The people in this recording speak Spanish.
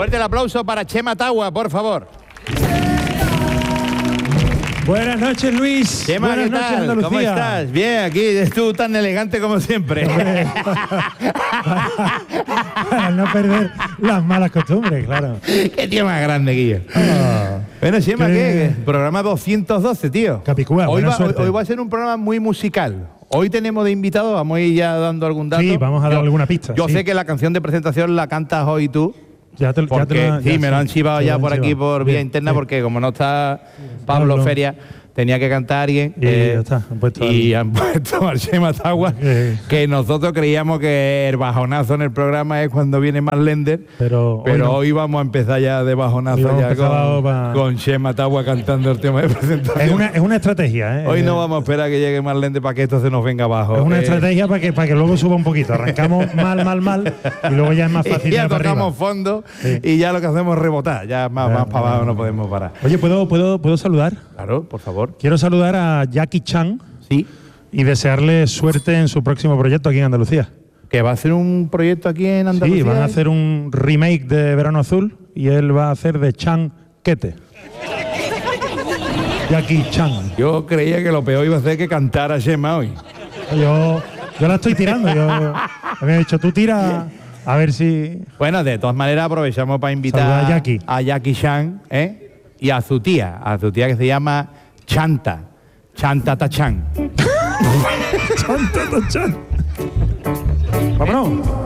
Fuerte el aplauso para Chema Tagua, por favor. Buenas noches, Luis. Chema, buenas ¿qué noches, tal? Andalucía. ¿Cómo estás? Bien, aquí tú tan elegante como siempre. Para no perder las malas costumbres, claro. Qué tío más grande, Guillo. Bueno, Chema, ¿qué? Programa 212, tío. Capicúa, hoy buena suerte. hoy va a ser un programa muy musical. Hoy tenemos de invitado, vamos a ir ya dando algún dato. Sí, vamos a dar alguna pista. Yo sí. sé que la canción de presentación la cantas hoy tú. Porque me lo han chivado ya por aquí por vía interna, porque como no está Pablo Feria, tenía que cantar alguien. Y ya está, han puesto al Chema Tagua, que nosotros creíamos que el bajonazo en el programa es cuando viene Marlender, pero hoy vamos a empezar ya de bajonazo ya con Chema Tagua cantando el tema de presentación. Es una estrategia, ¿eh? Hoy no vamos a esperar a que llegue Marlender para que esto se nos venga abajo. Es una estrategia para que luego suba un poquito. Arrancamos mal y luego ya es más fácil. Y ya tocamos fondo y ya lo que hacemos es rebotar. Ya más para abajo no podemos parar. Oye, ¿puedo saludar? Claro, por favor. Quiero saludar a Jackie Chan. Sí. Y desearle suerte en su próximo proyecto aquí en Andalucía. ¿Que va a hacer un proyecto aquí en Andalucía? Sí, van a hacer un remake de Verano Azul y él va a hacer de Chan Quete. Jackie Chan. Yo creía que lo peor iba a ser que cantara Chema hoy. Yo la estoy tirando. Yo había dicho, tú tira a ver si... Bueno, de todas maneras aprovechamos para invitar a Jackie Chan, y a su tía que se llama Chanta Tachan. Chanta Tachan. Vámonos.